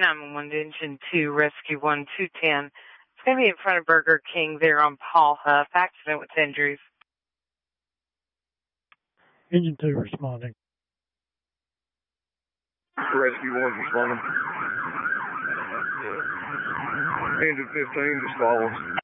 911 to Engine 2, Rescue 1210. It's going to be in front of Burger King there on Paul Huff. Accident with injuries. Engine 2 responding. Rescue 1 responding. Engine 15 just follows.